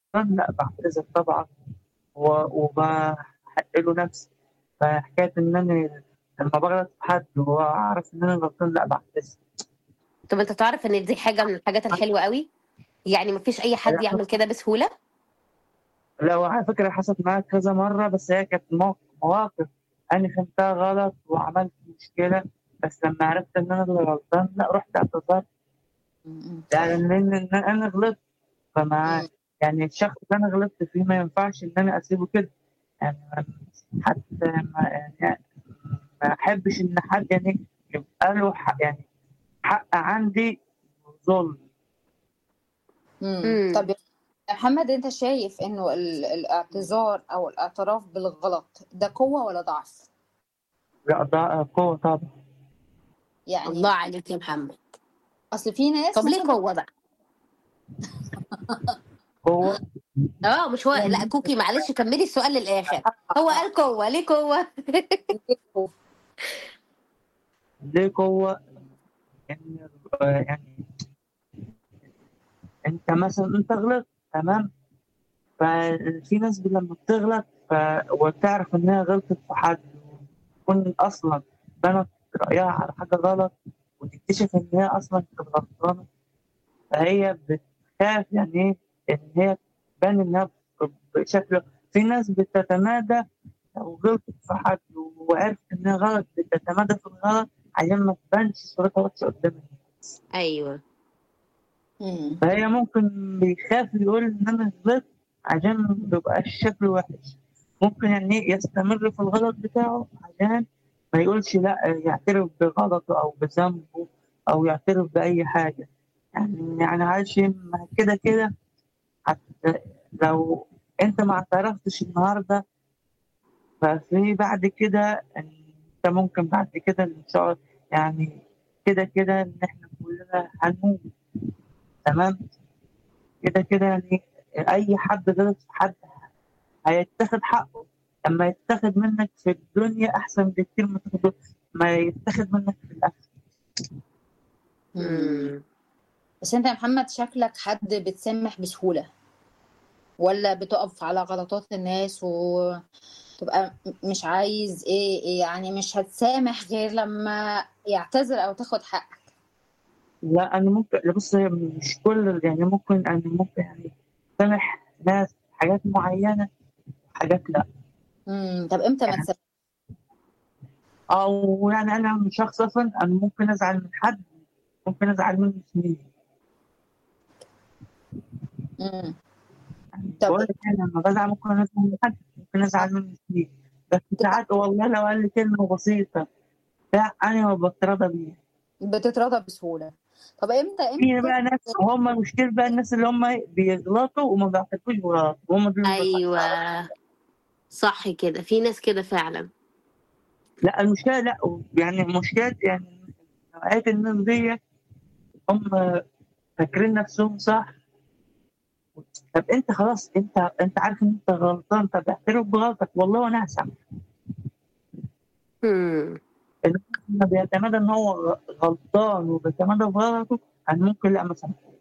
لأ باعتذر طبعًا وباحق له نفسي، فحكاية إن أنا لمّا باغلط في حد وأعرف إن أنا غلطان لأ باعتذر. طب أنت تعرف إن دي حاجة من الحاجات الحلوة أوي، يعني ما فيش أي حد يعمل كده بسهولة؟ لأ وعلى فكرة حصلت معايا كذا مرّة، بس هي كانت مواقف أنا فهمتها غلط وعملت مشكلة، بس لمّا عرفت إن أنا اللي غلطان لأ رُحت اعتذرت، إمم، إمم. يعني لإن أنا غلطت، فما إمم. يعني الشخص اللي أنا غلطت فيه ما ينفعش إن أنا أسيبه كده، يعني حتى ما أحبش إن حد يعني يبقى له يعني حق عندي ظُلم. طب إمم. يا محمد، أنت شايف إنه الاعتذار أو الاعتراف بالغلط ده قوة والّا ضعف؟ لأ ده قوة طبعًا، الله يعني عليك يا محمد. أصل في ناس طب ليه مثلًا قوة بقى؟ قوة مش هو لأ كوكي معلش كمّلي السؤال للآخر، هو قال قوة، ليه قوة؟ ليه قوة إن يعني أنت مثلًا أنت غلطت تمام، ففي ناس لمّا بتغلط وتعرف إن هي غلطت في حد وتكون أصلًا بنت رأيها على حاجة غلط وتكتشف إن هي أصلًا كانت غلطانة، فهي بتخاف يعني إيه، إن هي تبان إنها بشكل في ناس بتتمادى لو غلطت في حد وعرفت إنها غلط بتتمادى في الغلط عشان ما تبانش صورتها وحشة قدام الناس. أيوه. إمم. فهي ممكن بيخاف يقول إن أنا غلطت عشان ما يبقاش شكله وِحِش، ممكن يعني إيه يستمر في الغلط بتاعه عشان ما يقولش لأ، يعترف بغلطه أو بذنبه أو يعترف بأي حاجة، يعني عشان ما كده هت لو أنت ما اعترفتش النهارده ففي بعد كده أنت ممكن بعد كده إن شاء يعني كده إن إحنا كلنا هنموت تمام، كده يعني أي حد غلط في حد هيتاخد حقه، لمّا يتاخد منك في الدنيا أحسن بكتير ما يتاخد منك في الآخرة. إمم. إمم. بس أنت يا محمد شكلك حد بتسامح بسهولة، والّا بتقف على غلطات الناس وتبقى مش عايز يعني مش هتسامح غير لمّا يعتذر أو تاخد حقك؟ لأ أنا ممكن لأ بُص هي مش كل يعني ممكن يعني أسامح ناس في حاجات معيّنة وحاجات لأ، طب إمتى ما يعني تسامحش؟ أو يعني أنا شخص أصلًا أنا ممكن أزعل من حد ممكن أزعل منه سنين، إمم. يعني طب باقول لك أنا لمّا بازعل ممكن أزعل من حد، ممكن آه، أزعل منه سنين، بس بتبقى ساعات والله لو قال لي كلمة بسيطة بتاع أنا باتراضى بيها. بتتراضى بسهولة. طب إمتى في بقى ناس وهُم مشكلة بقى الناس اللي هُم بيغلطوا وما بيعترفوش بغلطهم، وهُم دول اللي أيوه، صح كده، في ناس كده فعلًا. لأ المشكلة لأ يعني مشكلة يعني نوعية الناس ديّة هُم فاكرين نفسهم صح، طب أنت خلاص أنت عارف إن أنت غلطان، طب اعترف بغلطك والله وأنا هاسامحك، إمم. إنما لمّا بيعتمد إن هو غلطان وبيتمادى في غلطه أنا ممكن لأ ما اسامحوش.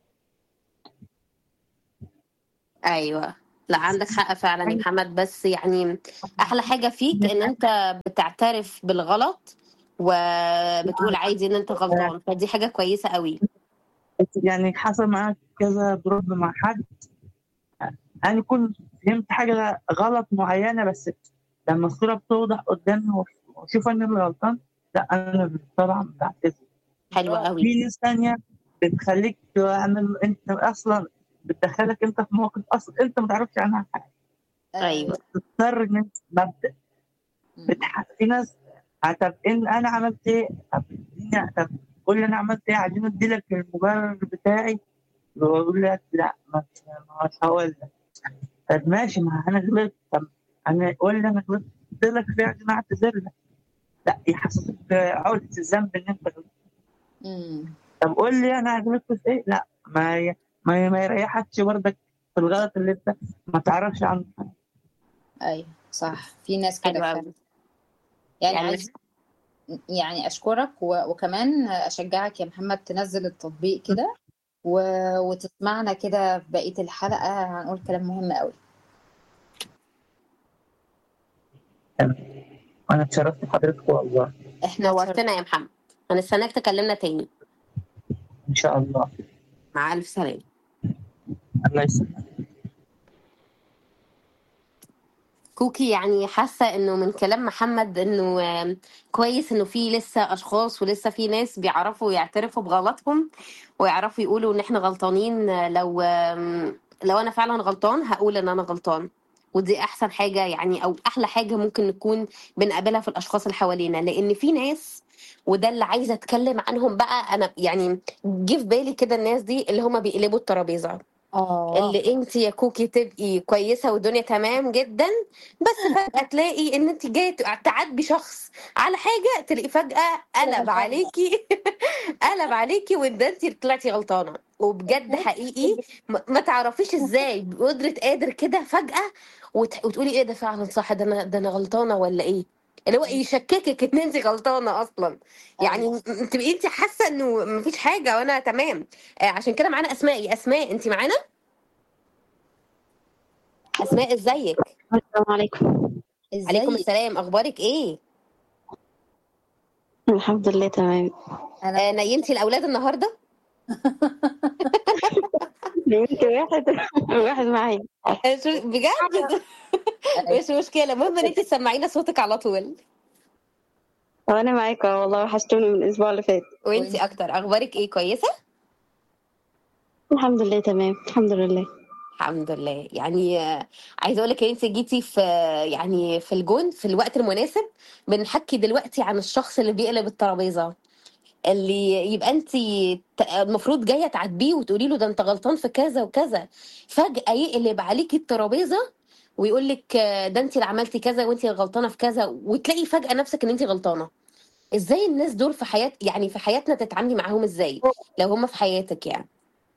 أيوه. لأ عندك حق فعلًا يا محمد، بس يعني أحلى حاجة فيك إن أنت بتعترف بالغلط، وبتقول عادي إن أنت غلطان، فدي حاجة كويسة أوي. يعني حصل معايا كذا drop مع حد أنا كنت فهمت حاجة غلط معيّنة بس لمّا الصورة بتوضح قدّامي واشوف أنا اللي غلطان، لأ أنا طبعًا باعتذر. حلو برافو. أوي. في ناس تانية بتخلّيك تعمل أنت أصلًا بتدخّلك أنت في مواقف أصلًا أنت ما تعرفش عنها حاجة، أيوه. بتضطر إن أنت مبدأ إمم. في ناس طَب إن أنا عملت إيه؟ طَب قُل لي أنا عملت إيه عشان أدّي لك المبرر بتاعي، ويقول لك لأ مش هاقول لك. طب ماشي ما أنا غلطت، طب أنا قُل لي أنا غلطت لك فيه عشان أعتذر لك، لأ يحسسك بعقدة الذنب إن أنت غلطت، إمم. طب قُل لي أنا غلطت في إيه، لأ ما يريحكش برضك في الغلط اللي أنت ما تعرفش عنه حاجة. أيوه صح، في ناس كده حلو فعلًا. أوي. يعني يعني مش يعني أشكرك وكمان أشجّعك يا محمد تنزّل التطبيق كده وتسمعنا كده في بقية الحلقة، هنقول كلام مهم قوي. تمام. وانا اتشرفت بحضرتك والله. احنا نورتنا يا محمد، هنستناك تكلمنا تاني. ان شاء الله. مع الف سلامه. الله يسلمك. كوكي، يعني حاسه انه من كلام محمد انه كويس انه في لسه اشخاص ولسه في ناس بيعرفوا يعترفوا بغلطهم ويعرفوا يقولوا ان احنا غلطانين. لو انا فعلا غلطان هقول ان انا غلطان، ودي احسن حاجه يعني، او احلى حاجه ممكن نكون بنقابلها في الاشخاص اللي حوالينا. لان في ناس، وده اللي عايزه اتكلم عنهم بقى، انا يعني جه في بالي كده الناس دي اللي هما بيقلبوا الترابيزه. اه اللي انت يا كوكي تبقي كويسه والدنيا تمام جدا، بس فجاه تلاقي ان انت جايه تعاتبي شخص على حاجه، تلاقي فجاه قلب عليكي قلب عليكي وان ده انت طلعتي غلطانه. وبجد حقيقي ما تعرفيش ازاي بقدره قادر كده فجاه وتقولي ايه ده فعلا صح، ده انا غلطانه ولا ايه، اللي هو يشككك ان انت غلطانه اصلا. يعني ايوه تبقي انت حاسه انه مفيش حاجه وانا تمام. عشان كده معانا اسماء. اسماء انت معانا؟ اسماء ازيك؟ السلام عليكم. عليكم ازاي. السلام، اخبارك ايه؟ الحمد لله تمام. انا نيمتي الاولاد النهارده؟ نمت واحد واحد معايا. بجد مش مشكله، المهم ان انت تسمعينا صوتك على طول. وانا معاك والله، وحشتوني من الاسبوع اللي فات. وانت وانت اكتر. اخبارك ايه؟ كويسه؟ الحمد لله تمام الحمد لله. الحمد لله. يعني عايزه اقول لك ان انت جيتي في يعني في الجون في الوقت المناسب. بنحكي دلوقتي عن الشخص اللي بيقلب الترابيزه، اللي يبقى انت المفروض جايه تعاتبيه وتقولي له ده انت غلطان في كذا وكذا، فجاه يقلب عليكي الترابيزه ويقول لك ده انت اللي عملتي كذا وانت اللي غلطانه في كذا، وتلاقي فجاه نفسك ان انت غلطانه. ازاي الناس دول في يعني في حياتنا تتعاملي معاهم ازاي لو هم في حياتك يعني؟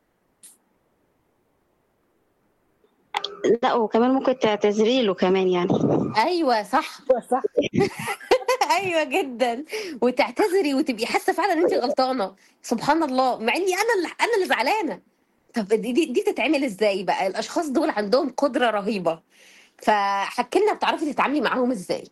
لا وكمان ممكن تعتذري له كمان يعني. ايوه صح. صح. ايوه جدا. وتعتذري وتبقي حاسه فعلا ان انت غلطانه، سبحان الله، مع اني انا اللي زعلانه. طب دي تتعمل ازاي بقى؟ الاشخاص دول عندهم قدره رهيبه، فحكي لنا بتعرفي تتعاملي معاهم ازاي؟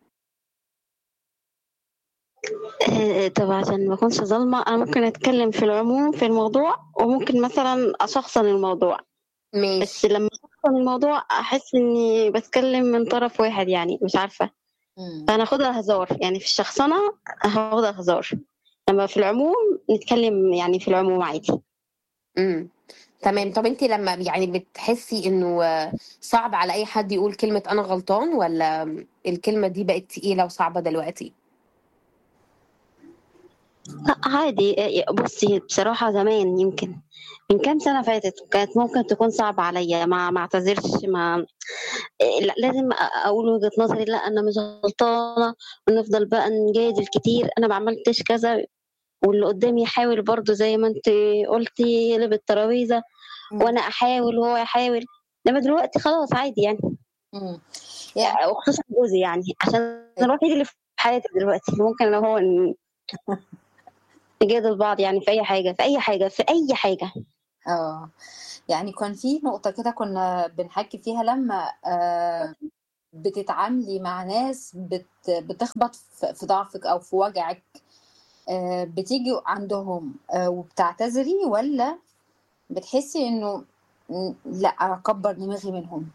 طب عشان ما اكونش ظالمه، انا ممكن اتكلم في العموم في الموضوع، وممكن مثلا اشخصن الموضوع. بس ماشي. لما اشخصن الموضوع احس اني بتكلم من طرف واحد، يعني مش عارفه. امم فانا اخدها هزار يعني، في الشخصنه هاخدها هزار. لما في العموم نتكلم يعني في العموم عادي. امم تمام. طب انت لما يعني بتحسي انه صعب على اي حد يقول كلمه انا غلطان، ولا الكلمه دي بقت تقيله وصعبه دلوقتي؟ لا عادي. بصي بصراحة زمان يمكن من كام سنة فاتت كانت ممكن تكون صعبة عليا، ما اعتذرش، ما لا لازم اقول وجهة نظري، لا انا مش غلطانة، ونفضل بقى نجادل كتير انا ما عملتش كذا، واللي قدامي يحاول برضو زي ما انت قلتي يقلب الترابيزة، امم وانا احاول وهو يحاول. انما دلوقتي خلاص عادي يعني. امم يعني وخصوصا جوزي يعني، عشان الوحيد اللي في حياتي دلوقتي اللي ممكن لو هو نجادل بعض يعني في اي حاجة في اي حاجة في اي حاجة. اه يعني كان في نقطة كده كنا بنحكي فيها لما بتتعاملي مع ناس بتخبط في ضعفك او في وجعك، بتيجي عندهم وبتعتذري، ولا بتحسي انه لا اكبر دماغي منهم؟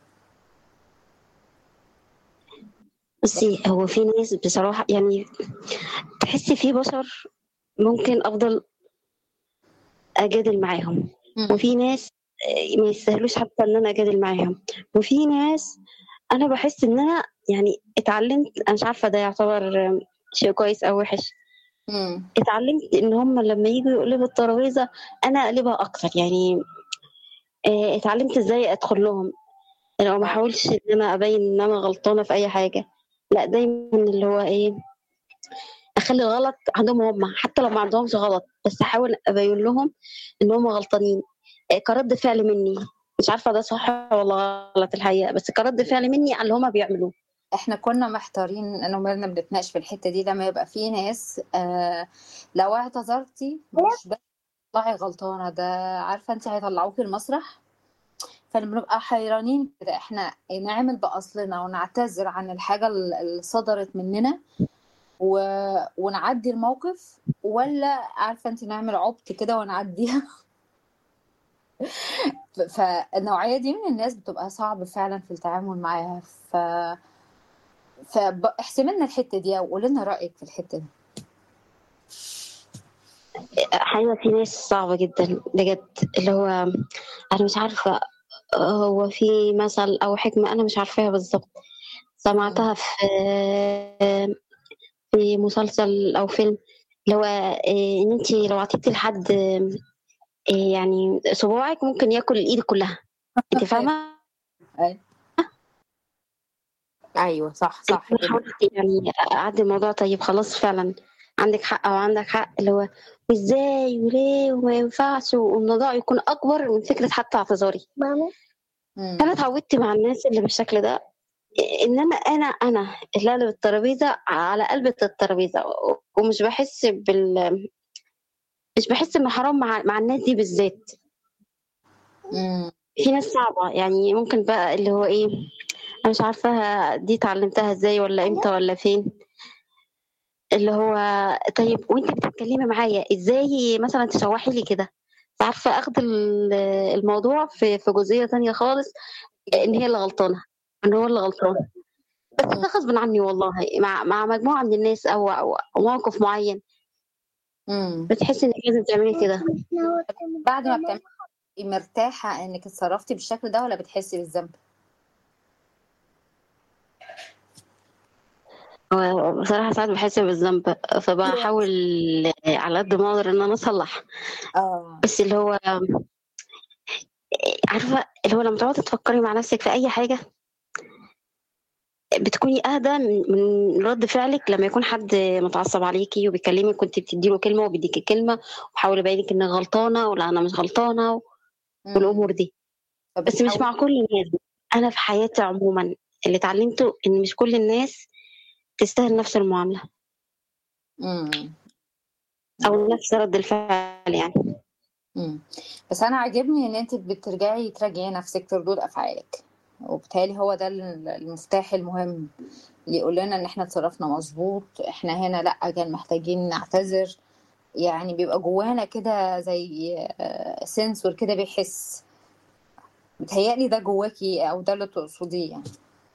بصي هو في ناس بصراحة يعني تحسي في بشر ممكن أفضل أجادل معاهم، امم وفي ناس ما يستاهلوش حتى إن أنا أجادل معاهم، وفي ناس أنا بحس إن أنا يعني اتعلمت، أنا مش عارفة ده يعتبر شيء كويس أو وحش. امم اتعلمت إن هم لما يجوا يقلبوا الترابيزة أنا أقلبها أكتر يعني. اتعلمت إزاي أدخل لهم، لو ما اه احاولش إن أنا أبين إن أنا غلطانة في أي حاجة، لا دايما اللي هو إيه، اخلي الغلط عندهم هم حتى لو ما عندهمش غلط، بس احاول ابين لهم ان هم غلطانين. كرد فعل مني، مش عارفه ده صح ولا غلط الحقيقه، بس كرد فعل مني على اللي هم بيعملوه. احنا كنا محتارين انه مالنا بنتناقش في الحتة دي، لما يبقى في ناس لو اعتذرتي مش بس تطلعي غلطانة، ده عارفة انت هيطلعوكي المسرح. فبنبقى حيرانين كده، احنا نعمل بأصلنا ونعتذر عن الحاجة اللي صدرت مننا و... ونعدي الموقف، ولا عارفة انت نعمل عبط كده ونعديها. فالنوعية دي من الناس بتبقى صعب فعلا في التعامل معاها. فاحسمي لنا الحتة دي وقولي لنا رأيك في الحتة دي. حقيقة في ناس صعبة جدا بجد، اللي هو أنا مش عارفة، هو في مثل أو حكمة أنا مش عارفاها بالظبط، سمعتها في مسلسل أو فيلم، اللي هو إن أنتي لو عطيتي لحد يعني صباعك ممكن ياكل الإيد كلها. أنت فاهمة؟ أي. ايوه صح أنا كده. حاولت يعني أعدي الموضوع، طيب خلاص فعلا عندك حق أو عندك حق، اللي هو وإزاي وليه وما ينفعش، والموضوع يكون أكبر من فكرة حتى اعتذاري. أنا اتعودت مع الناس اللي بالشكل ده انما انا اللي اقلب الترابيزه على قلبة الترابيزه، ومش بحس مش بحس ان حرام مع الناس دي بالذات. في ناس صعبه يعني، ممكن بقى اللي هو ايه، انا مش عارفه دي اتعلمتها ازاي ولا امتى ولا فين، اللي هو طيب وانت بتتكلمي معايا ازاي مثلا تشوحي لي كده، عارفه اخد الموضوع في جزئيه تانية خالص، ان هي اللي غلطانه، ان هو اللي غلطان. بس ده غصب عني والله، مع مجموعة من الناس أو موقف معين بتحس إنك لازم تعملي كده. بعد ما بتعملي مرتاحة إنك اتصرفتي بالشكل ده، ولا بتحسي بالذنب؟ بصراحة ساعات بحس بالذنب، فبحاول على قد ما أقدر إن أنا أصلح. بس اللي هو عارفة، اللي هو لما تقعدي تفكري مع نفسك في أي حاجة بتكوني أهدى من رد فعلك لما يكون حد متعصب عليكي وبيكلمك، كنت بتديله كلمة وبيديكي كلمة وحاول يبينك إنك غلطانة ولا أنا مش غلطانة والأمور دي. بس مش مع كل الناس. أنا في حياتي عموما اللي اتعلمته إن مش كل الناس تستاهل نفس المعاملة أو نفس رد الفعل يعني. بس أنا عاجبني إن أنت بترجعي تراجعي نفسك في ردود أفعالك، وبالتالي هو ده المفتاح المهم اللي يقول لنا إن إحنا اتصرفنا مظبوط، إحنا هنا لأ كان محتاجين نعتذر. يعني بيبقى جوانا كده زي سنسور كده بيحس. بتهيألي ده جواكي أو ده اللي تقصديه يعني.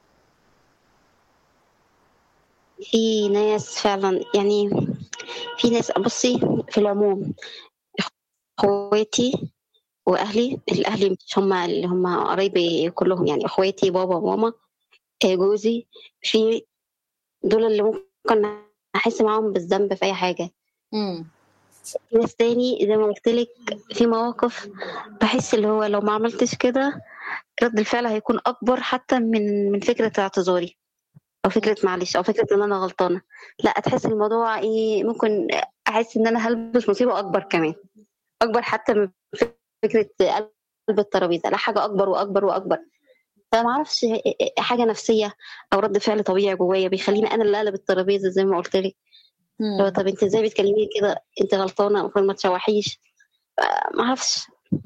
في ناس فعلا يعني، في ناس بصي في العموم، اخواتي واهلي، الاهلي مش هم اللي هم قرايبي كلهم يعني، اخواتي بابا وماما جوزي، في دول اللي ممكن احس معاهم بالذنب في اي حاجه. في ناس تاني زي ما قلت لك، في مواقف بحس اللي هو لو ما عملتش كده رد الفعل هيكون اكبر حتى من فكره اعتذاري او فكره معلش او فكره ان انا غلطانه. لا، تحس الموضوع ايه، ممكن احس ان انا هلبس مصيبه اكبر كمان، اكبر حتى من فكره قلب الترابيزه، لا حاجه اكبر واكبر واكبر. فما اعرفش، حاجه نفسيه او رد فعل طبيعي جوايا بيخليني انا اللي اقلب الترابيزه زي ما قلت لك. طب انت ازاي بتكلميني كده، انت غلطانه، المفروض ما تشوحيش. ما اعرفش،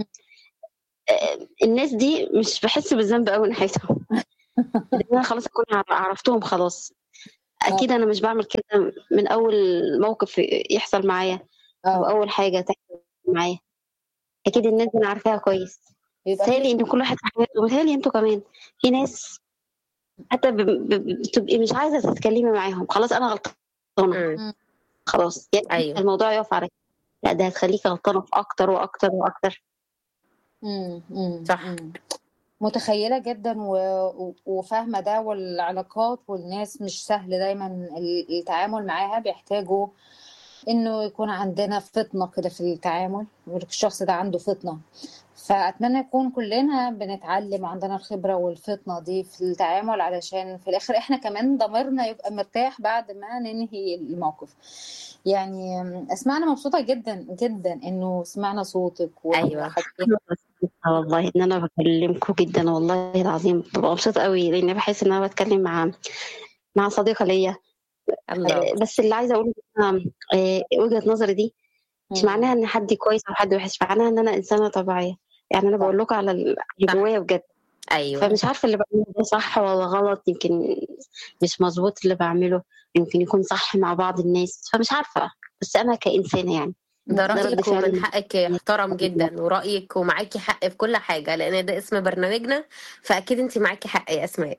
الناس دي مش بحس بالذنب قوي ناحيتهم. انا خلاص اكون عرفتهم خلاص، اكيد انا مش بعمل كده من اول موقف يحصل معايا او اول حاجه تحصل معايا، اكيد الناس دي انا عارفاها كويس. بتهيألي ان كل واحد في حياته، وبتهيألي انتوا كمان في ناس حتى بتبقي مش عايزه تتكلمي معاهم، خلاص انا غلطانه خلاص يعني. أيوة. الموضوع يقف على لا، ده هتخليكي غلطانه في اكتر واكتر واكتر. صح. متخيلة جدا وفاهمة ده. والعلاقات والناس مش سهل دايما التعامل معاها، بيحتاجوا انه يكون عندنا فطنة كده في التعامل، والشخص ده عنده فطنة. فأتمنى يكون كلنا بنتعلم عندنا الخبرة والفطنة دي في التعامل، علشان في الآخر إحنا كمان ضميرنا يبقى مرتاح بعد ما ننهي الموقف. يعني أسماء، أنا مبسوطة جدا جدا إنه سمعنا صوتك أيوة. والله إن أنا بكلمكم جدا، والله العظيم ببقى مبسوطة قوي، لأن بحس إن أنا بتكلم مع صديقة ليا. الله. بس اللي عايزة أقوله وجهة نظري دي مش معناها ان حد كويس او حد وحش، معناها ان انا انسانه طبيعيه. يعني انا صح. بقول لكم على اللي صح. جوايا بجد. ايوه فمش عارفه اللي بعمله ده صح ولا غلط، يمكن مش مظبوط اللي بعمله، يمكن يكون صح مع بعض الناس، فمش عارفه. بس انا كإنسانة يعني ده ده رد رأيك فعلي ومن حقك يحترم جدا، ورأيك ومعاكي حق في كل حاجة، لأن ده اسم برنامجنا، فأكيد انت معاكي حق يا أسماء.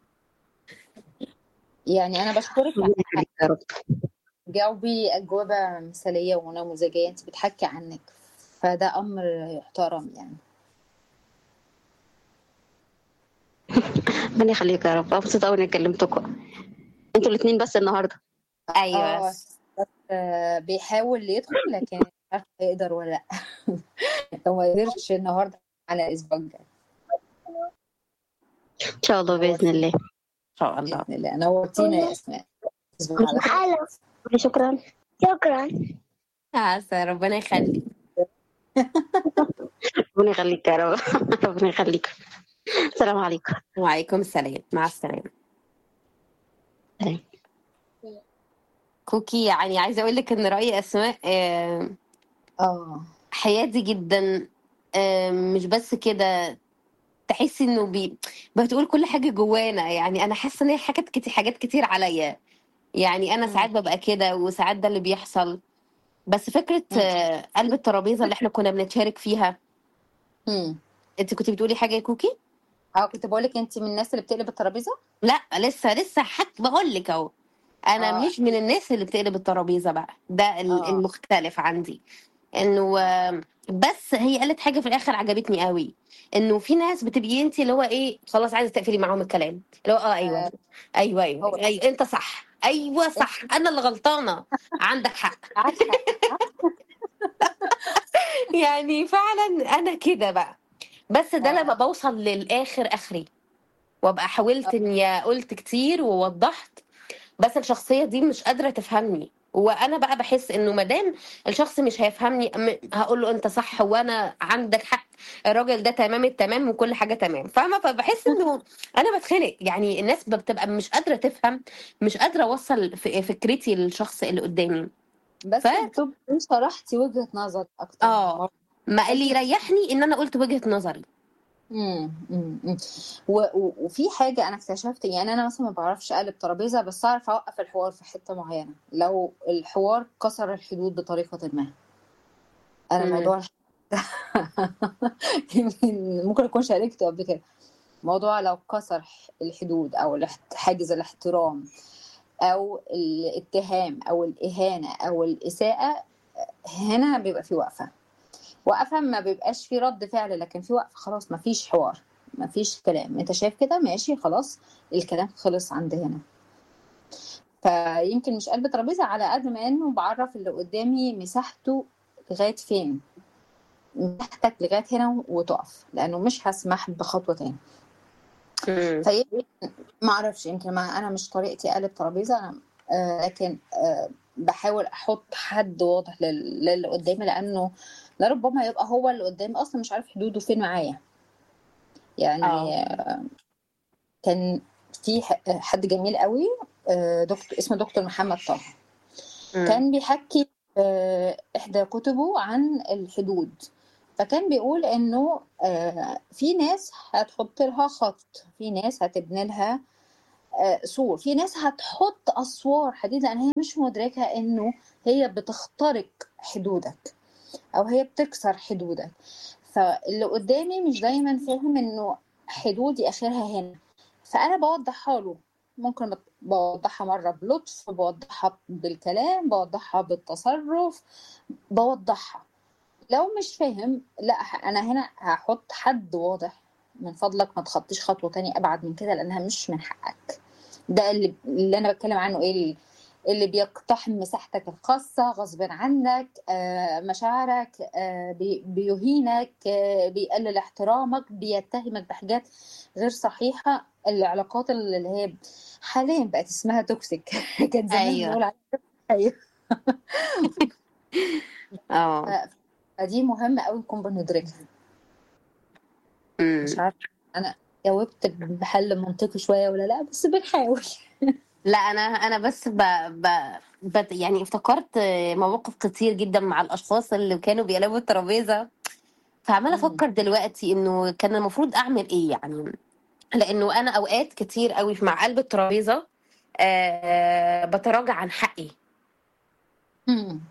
يعني انا بشكرك ربنا يخليك يا رب. جاوبي اجوبه مثاليه ونموذجيه، انت بتحكي عنك، فده امر يحترم يعني. ربنا يخليك يا رب. مبسوطه قوي اني كلمتكم انتوا الاثنين بس النهارده. أيوة. اه بس بيحاول يدخل لكن مش عارفه يقدر ولا لا. لو ما قدرش النهارده على الاسبوع الجاي. ان شاء الله باذن نورتينا الله. إن شاء الله. باذن الله، نورتينا يا اسماء. تصبح على خير. شكرا. شكرا. عسى، ربنا يخلي. ربنا يخليك يا رب. ربنا يخليك. السلام عليكم. وعليكم السلام، مع السلامة. سلام. كوكي، يعني عايزة أقول لك إن رأي أسماء اه حيادي جدا. مش بس كده، تحسي إنه بتقول كل حاجة جوانا. يعني أنا حاسة إن هي حاجات كتير عليا. يعني أنا مم. ساعات ببقى كده وساعات ده اللي بيحصل. بس فكرة مم. قلب الترابيزة اللي احنا كنا بنتشارك فيها. مم. انت كنت بتقولي حاجة يا كوكي؟ كنت بقولك انت من الناس اللي بتقلب الترابيزه. لا، لسه بقول لك اهو. انا اه مش من الناس اللي بتقلب الترابيزة بقى، ده اه المختلف عندي. انه بس هي قالت حاجة في الاخر عجبتني قوي. انه في ناس بتبقي انت اللي هو ايه، خلاص عايزة تقفلي معاهم الكلام، اللي هو ايوه آه، ايوه ايوه هو ايوه انت صح، ايوه انت صح، انا اللي غلطانة. عندك حق. معاك حق. يعني فعلا انا كده بقى. بس ده اه لما بوصل للاخر اخري، وابقى حاولت اني قلت كتير ووضحت، بس الشخصيه دي مش قادره تفهمني. وانا بقى بحس انه مادام الشخص مش هيفهمني، هقول له انت صح وانا عندك حق، الراجل ده تمام التمام وكل حاجه تمام، فاهمه؟ فبحس انه انا بتخنق. يعني الناس بتبقى مش قادره تفهم، مش قادره اوصل فكرتي للشخص اللي قدامي. ف بس بتبقي شرحتي وجهة نظر اكتر من اه مرة. ما اللي قلتي يريحني ان انا قلت وجهه نظري. أمم. وفي حاجة انا اكتشفت، يعني انا مثلا ما بعرفش اقلب ترابيزة، بس اعرف اوقف الحوار في حتة معينة لو الحوار كسر الحدود بطريقة ما. انا امم. موضوع ممكن اكون شاركته قبل كده. موضوع لو كسر الحدود او حاجز الاحترام او الاتهام او الاهانة او الاساءة، هنا بيبقى في وقفة ما بيبقاش في رد فعل، لكن في وقفة خلاص، ما فيش حوار، ما فيش كلام، انت شايف كده ماشي خلاص، الكلام خلص عند هنا. فيمكن مش قلب ترابيزة على قد ما انه بعرف اللي قدامي مساحته لغاية فين، مساحتك لغاية هنا وتقف، لانه مش هسمح بخطوة تاني. امم. فيمكن ما اعرفش، يمكن ما انا مش طريقتي قلب ترابيزة انا، لكن بحاول احط حد واضح للي قدامي، لانه لربما يبقى هو اللي قدامي اصلا مش عارف حدوده فين معايا. يعني اه. كان في حد جميل قوي، دكتور اسمه دكتور محمد طه، امم. كان بيحكي إحدى كتبه عن الحدود. فكان بيقول إنه في ناس هتحط لها خط، في ناس هتبني لها سور، في ناس هتحط أسوار حديد، لأن هي مش مدركة إنه هي بتخترق حدودك أو هي بتكسر حدودك. فاللي قدامي مش دايما فاهم إنه حدودي آخرها هنا، فأنا بوضحها له. ممكن بوضحها مرة بلطف، بوضحها بالكلام، بوضحها بالتصرف، بوضحها. لو مش فاهم، لا أنا هنا هحط حد واضح، من فضلك ما تخطيش خطوة تانية أبعد من كده، لأنها مش من حقك. ده اللي أنا بتكلم عنه، إيه اللي بيقتحم مساحتك الخاصة غصب عنك، مشاعرك، بيهينك، بيقلل احترامك، بيتهمك بحاجات غير صحيحة. العلاقات اللي هي حاليا بقت اسمها توكسيك. كان زمان ايوه. بنقول عليها أيوة. اه. فدي مهمة قوي نكون بندركها. مش امم. عارفة أنا جاوبت بحل منطقي شوية ولا لا، بس بنحاول. لا انا بس يعني افتكرت مواقف كتير جدا مع الاشخاص اللي كانوا بيقلبوا الترابيزه. فعماله امم. افكر دلوقتي انه كان المفروض اعمل ايه يعني. لانه انا اوقات كتير قوي مع قلب الترابيزه بتراجع عن حقي. امم.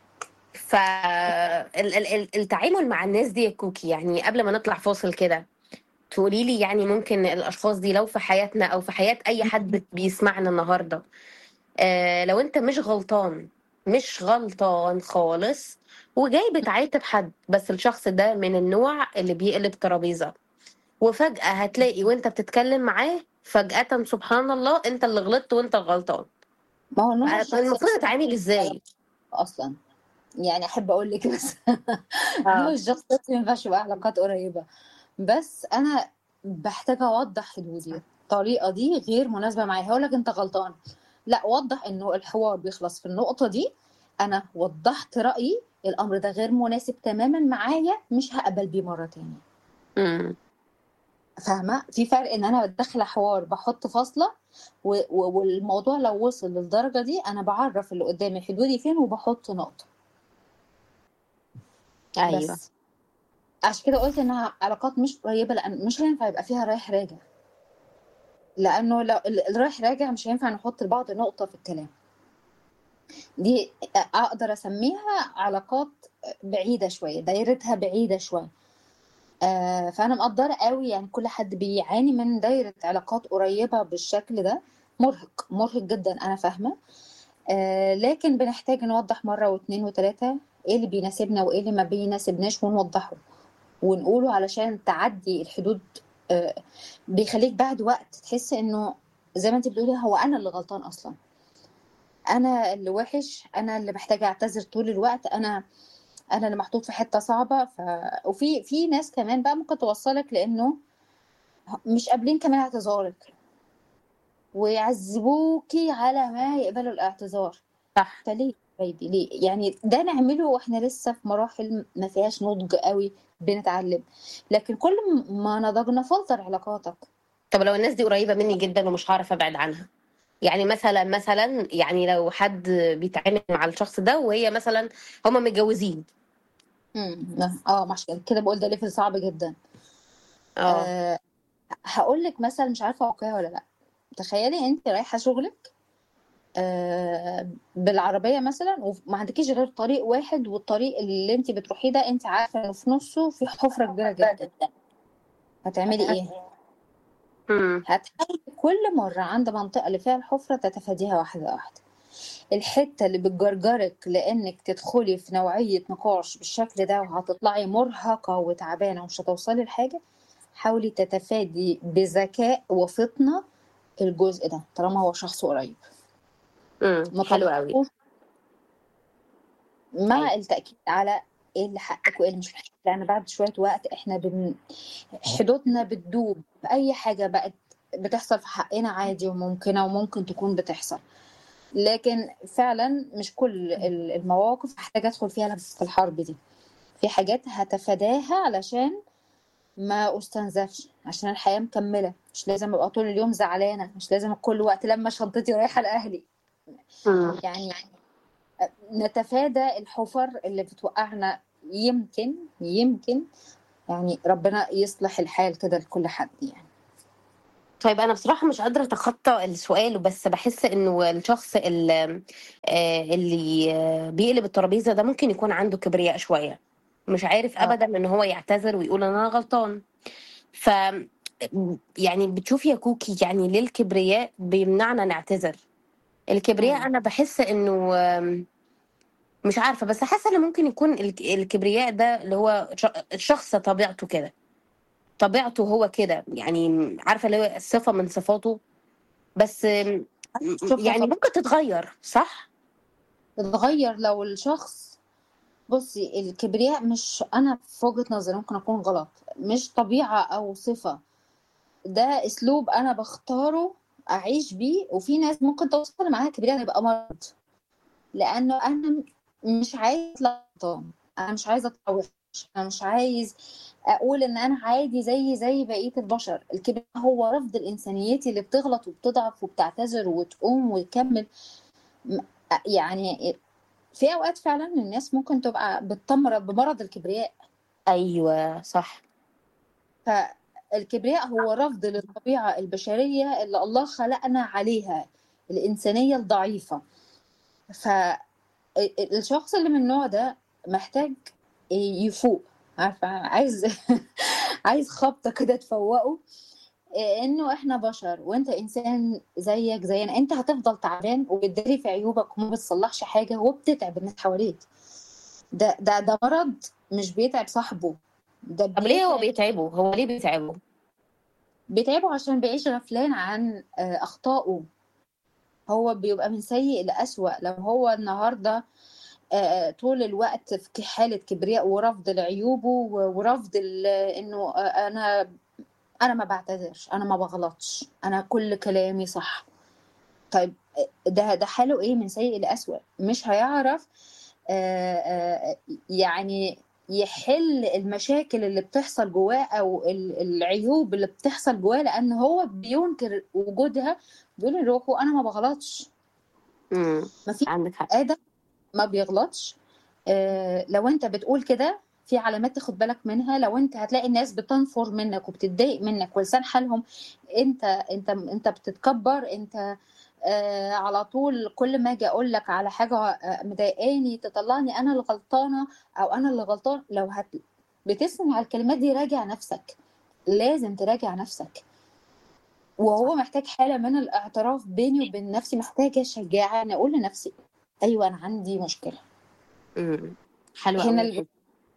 فالتعامل مع الناس دي يا كوكي، يعني قبل ما نطلع فاصل كده تقولي لي يعني ممكن الاشخاص دي لو في حياتنا او في حياة اي حد بيسمعنا النهارده، لو انت مش غلطان، مش غلطان خالص، وجاي بتعاتب حد، بس الشخص ده من النوع اللي بيقلب ترابيزة، وفجأة هتلاقي وانت بتتكلم معاه فجأة سبحان الله انت اللي غلطت وانت الغلطان، ما هو نوع الشخص المفروض اتعامل ازاي؟ اصلا، يعني احب اقول لك بس نوع اه. الشخص ده ما ينفعش يبقى علاقات قريبه. بس انا بحتاج اوضح حدودي. الطريقه دي غير مناسبه معايا، هقول لك انت غلطان، لا وضح انه الحوار بيخلص في النقطه دي. انا وضحت رايي، الامر ده غير مناسب تماما معايا، مش هقبل بيه مره تانية. امم. فاهمه في فرق ان انا بتدخل حوار بحط فاصله، والموضوع لو وصل للدرجه دي انا بعرف اللي قدامي حدودي فين وبحط نقطه. ايوه. بس عشان كده قلت انها علاقات مش قريبه، لان مش هينفع يبقى فيها رايح راجع. لانه لو الرايح راجع مش هينفع نحط لبعض نقطه في الكلام. دي اقدر اسميها علاقات بعيده شويه، دايرتها بعيده شويه. فانا مقدره قوي يعني كل حد بيعاني من دايره علاقات قريبه بالشكل ده. مرهق مرهق جدا، انا فاهمه. لكن بنحتاج نوضح مره واثنين وثلاثه ايه اللي بيناسبنا وايه اللي ما بيناسبناش، ونوضحه ونقوله علشان تعدي الحدود. آه، بيخليك بعد وقت تحس انه زي ما انت بتقولي هو انا اللي غلطان اصلا، انا اللي وحش، انا اللي محتاجه اعتذر طول الوقت، انا اللي محطوط في حته صعبه. وفي ناس كمان بقى ممكن توصلك لانه مش قابلين كمان اعتذارك، ويعذبوكي على ما يقبلوا الاعتذار. صح. فليه يا حبايبي ليه؟ يعني ده نعمله واحنا لسه في مراحل ما فيهاش نضج قوي، بنتعلم. لكن كل ما نضجنا فلتر علاقاتك. طب لو الناس دي قريبة مني جدا ومش هعرف ابعد عنها، يعني مثلا يعني لو حد بيتعامل مع الشخص ده وهي مثلا هما متجوزين. مش كده بقول ده ليفل صعب جدا. اه. أه هقول لك مثلا، مش عارفه واقعي ولا لا. تخيلي انت رايحه شغلك بالعربيه مثلا، وما عندكيش غير طريق واحد، والطريق اللي انت بتروحيه ده انت عارفه انه في نصه في حفره كبيره جدا. هتعملي ايه؟ امم. هتحاولي كل مره عند منطقه اللي فيها الحفره تتفاديها واحده واحده. الحته اللي بتجرجرك لانك تدخلي في نوعيه نقاش بالشكل ده وهتطلعي مرهقه وتعبانه ومش هتوصلي لحاجه، حاولي تتفادي بذكاء وفطنه الجزء ده طالما هو شخص قريب. ما حلو قوي. طلبوش، ايوه. مع التأكيد على ايه اللي حقك وايه اللي مش حقك، لان بعد شوية وقت احنا حدودنا بتدوب. اي حاجة بقت بتحصل في حقنا عادي وممكنة وممكن تكون بتحصل. لكن فعلا مش كل المواقف هحتاج ادخل فيها في الحرب دي. في حاجات هتفاداها علشان ما استنزفش، عشان الحياة مكملة. مش لازم ابقى طول اليوم زعلانة، مش لازم كل وقت لما شنطتي رايحة لأهلي. امم. يعني نتفادى الحفر اللي بتوقعنا. يمكن يعني ربنا يصلح الحال كده لكل حد يعني. طيب انا بصراحة مش قادرة اتخطى السؤال، بس بحس انه الشخص اللي بيقلب الترابيزة ده ممكن يكون عنده كبرياء شوية، مش عارف اه. ابدا ان هو يعتذر ويقول ان انا غلطان. ف يعني بتشوفي يا كوكي يعني ليه الكبرياء بيمنعنا نعتذر؟ الكبرياء امم. انا بحس انه مش عارفه، بس حاسه ان ممكن يكون الكبرياء ده اللي هو الشخص طبيعته كده، طبيعته هو كده يعني، عارفه اللي هو صفه من صفاته، بس شوفها يعني ممكن تتغير صح. تتغير لو الشخص. بصي الكبرياء مش، انا في وجهة نظري ممكن اكون غلط، مش طبيعة او صفة. ده اسلوب انا بختاره اعيش بيه. وفي ناس ممكن توصل معاها كبرياء يبقى مرض، لانه انا مش عايزه اطلع غلطان، انا مش عايزه اطلع وحش، انا مش عايز اقول ان انا عادي زي بقيه البشر. الكبرياء هو رفض الانسانيات اللي بتغلط وبتضعف وبتعتذر وتقوم وتكمل. م- يعني في اوقات فعلا الناس ممكن تبقى بتمرض بمرض الكبرياء. ايوه صح. فالكبرياء هو رفض للطبيعه البشريه اللي الله خلقنا عليها، الانسانيه الضعيفه. فالشخص اللي من النوع ده محتاج يفوق، عارفه، عايز عايز خبطه كده تفوقه، انه احنا بشر وانت انسان زيك زينا. انت هتفضل تعبان وبتداري في عيوبك وما بتصلحش حاجه وبتتعب الناس حواليك. ده مرض مش بيتعب صاحبه، ده طب ليه هو بيتعب. بيتعبه؟ هو ليه بيتعبه؟ بيتعبه عشان بيعيش غفلان عن اخطائه. هو بيبقى من سيء لأسوأ. لو هو النهارده طول الوقت في حالة كبرياء ورفض لعيوبه ورفض انه انا ما بعتذرش، انا ما بغلطش، انا كل كلامي صح. طيب ده حاله ايه؟ من سيء لأسوأ. مش هيعرف يعني يحل المشاكل اللي بتحصل جواه او العيوب اللي بتحصل جواه، لان هو بينكر وجودها. بيقول لروحه انا ما بغلطش. ما في عندك حق. ادم ما بيغلطش. لو انت بتقول كده في علامات تاخد بالك منها. لو انت هتلاقي الناس بتنفر منك وبتتضايق منك ولسان حالهم انت بتتكبر. انت على طول كل ما اجي اقول لك على حاجه مضايقاني تطلعني انا اللي غلطانه او انا اللي غلطان. لو بتسمع الكلمات دي راجع نفسك، لازم تراجع نفسك. وهو محتاج حاله من الاعتراف بيني وبين نفسي. محتاجه شجاعه ان اقول لنفسي ايوه انا عندي مشكله. حلوة هنا قوي.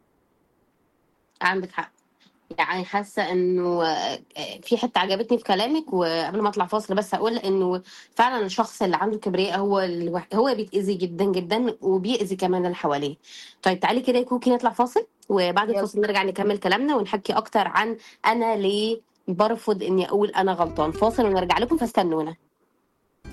عندك حق. يعني حاسه انه في حته عجبتني في كلامك، وقبل ما اطلع فاصل بس اقول انه فعلا الشخص اللي عنده كبرياء هو بيتاذي جدا جدا وبيأذي كمان اللي حواليه. طيب تعالي كده يا كوكي نطلع فاصل، وبعد يلا. الفاصل نرجع نكمل كلامنا ونحكي اكتر عن انا ليه برفض اني اقول انا غلطان. فاصل ونرجع لكم، فاستنونا.